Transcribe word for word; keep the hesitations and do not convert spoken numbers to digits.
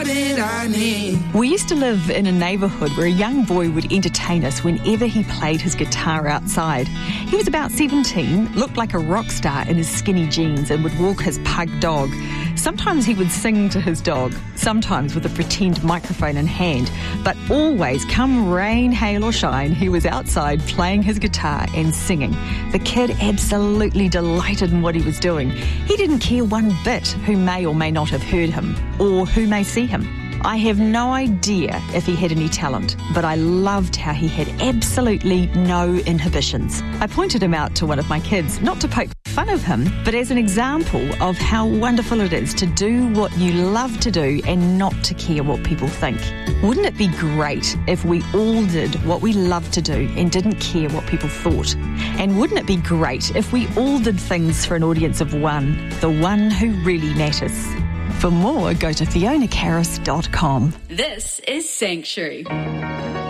what did I need? We used to live in a neighbourhood where a young boy would entertain us whenever he played his guitar outside. He was about seventeen, looked like a rock star in his skinny jeans and would walk his pug dog. Sometimes he would sing to his dog, sometimes with a pretend microphone in hand, but always, come rain, hail or shine, he was outside playing his guitar and singing. The kid absolutely delighted in what he was doing. He didn't care one bit who may or may not have heard him, or who may see him. I have no idea if he had any talent, but I loved how he had absolutely no inhibitions. I pointed him out to one of my kids, not to poke fun of him, but as an example of how wonderful it is to do what you love to do and not to care what people think. Wouldn't it be great if we all did what we love to do and didn't care what people thought? And wouldn't it be great if we all did things for an audience of one, the one who really matters? For more, go to fiona carris dot com. This is Sanctuary.